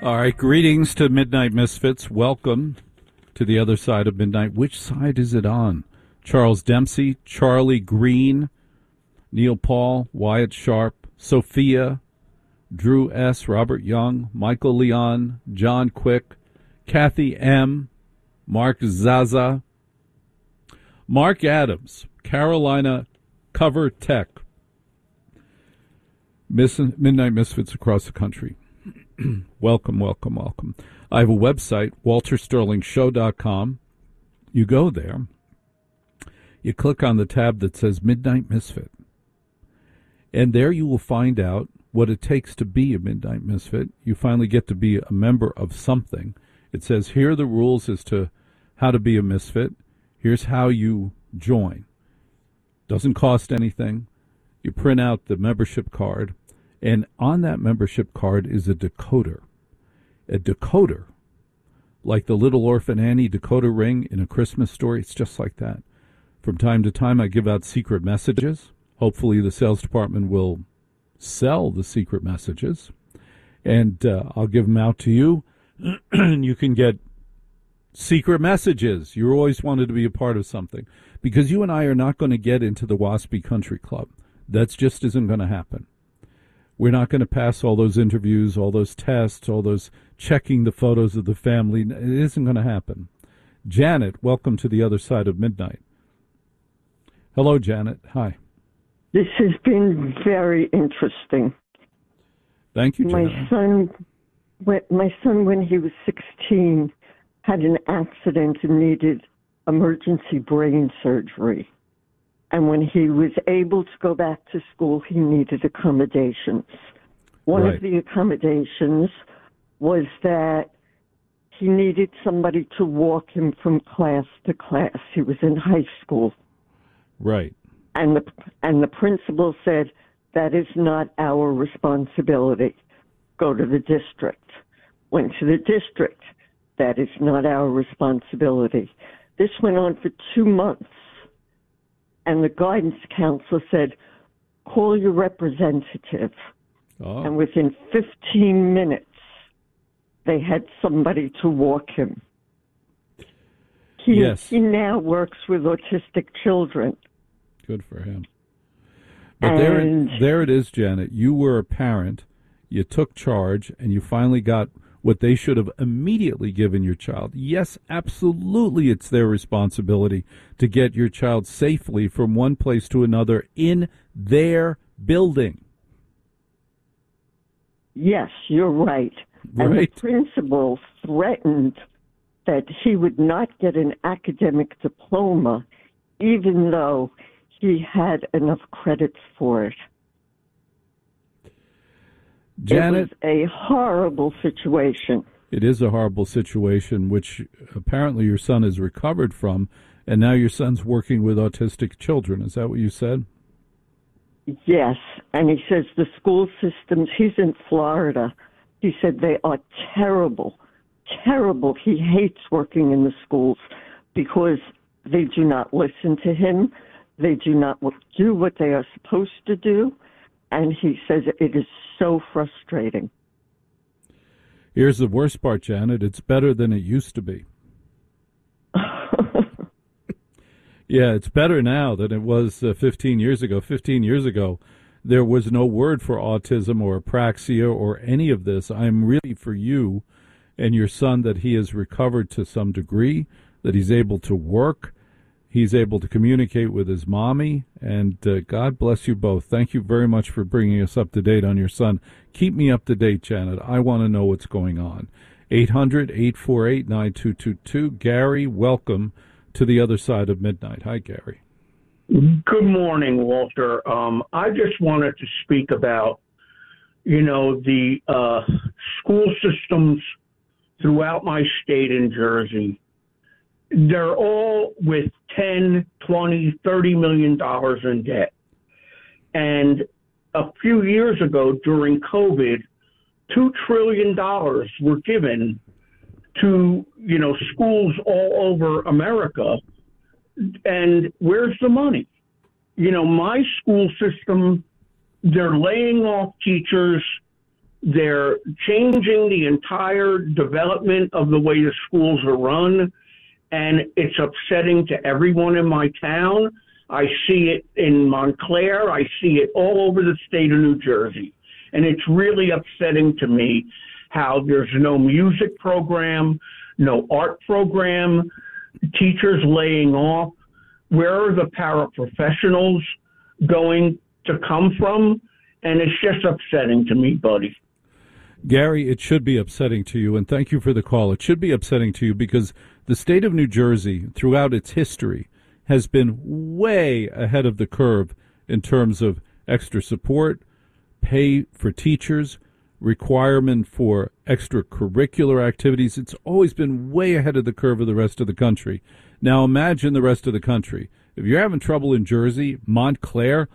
All right, greetings to Midnight Misfits. Welcome to the other side of midnight. Which side is it on? Charles Dempsey, Charlie Green, Neil Paul, Wyatt Sharp, Sophia, Drew S., Robert Young, Michael Leon, John Quick, Kathy M., Mark Zaza, Mark Adams, Carolina Cover Tech, Midnight Misfits across the country. Welcome, welcome, welcome. I have a website, waltersterlingshow.com. You go there. You click on the tab that says Midnight Misfit. And there you will find out what it takes to be a Midnight Misfit. You finally get to be a member of something. It says, here are the rules as to how to be a misfit. Here's how you join. Doesn't cost anything. You print out the membership card. And on that membership card is a decoder. A decoder, like the Little Orphan Annie decoder ring in A Christmas Story. It's just like that. From time to time, I give out secret messages. Hopefully the sales department will sell the secret messages. And I'll give them out to you. And you can get secret messages. You always wanted to be a part of something. Because you and I are not going to get into the WASPy Country Club. That just isn't going to happen. We're not going to pass all those interviews, all those tests, all those checking the photos of the family. It isn't going to happen. Janet, welcome to the other side of midnight. Hello, Janet. Hi. This has been very interesting. Thank you, Janet. My son, when he was 16, had an accident and needed emergency brain surgery. And when he was able to go back to school, he needed accommodations. One of the accommodations was that he needed somebody to walk him from class to class. He was in high school. Right. And the principal said, that is not our responsibility. Go to the district. Went to the district. That is not our responsibility. This went on for 2 months. And the guidance counselor said, call your representative. Oh. And within 15 minutes, they had somebody to walk him. He now works with autistic children. Good for him. But there it is, Janet. You were a parent. You took charge, and you finally got what they should have immediately given your child. Yes, absolutely, it's their responsibility to get your child safely from one place to another in their Yes, you're right. And the principal threatened that he would not get an academic diploma even though he had enough credits for it. Janet, it was a horrible situation. It is a horrible situation, which apparently your son has recovered from, and now your son's working with autistic children. Is that what you said? Yes, and he says the school systems, he's in Florida, he said they are terrible, terrible. He hates working in the schools because they do not listen to him. They do not do what they are supposed to do. And he says it is so frustrating. Here's the worst part, Janet. It's better than it used to be. Yeah, it's better now than it was 15 years ago. 15 years ago, there was no word for autism or apraxia or any of this. I'm really for you and your son that he has recovered to some degree, that he's able to work. He's able to communicate with his mommy, and God bless you both. Thank you very much for bringing us up to date on your son. Keep me up to date, Janet. I want to know what's going on. 800-848-9222. Gary, welcome to the other side of midnight. Hi, Gary. Good morning, Walter. I just wanted to speak about, the school systems throughout my state in Jersey. They're all with $10, $20, $30 million in debt. And a few years ago during COVID, $2 trillion were given to, schools all over America. And where's the money? My school system, they're laying off teachers. They're changing the entire development of the way the schools are run, and it's upsetting to everyone in my town. I see it in Montclair. I see it all over the state of New Jersey. And it's really upsetting to me how there's no music program, no art program, teachers laying off. Where are the paraprofessionals going to come from? And it's just upsetting to me, buddy. Gary, it should be upsetting to you, and thank you for the call. It should be upsetting to you because the state of New Jersey, throughout its history, has been way ahead of the curve in terms of extra support, pay for teachers, requirement for extracurricular activities. It's always been way ahead of the curve of the rest of the country. Now imagine the rest of the country. If you're having trouble in Jersey, Montclair,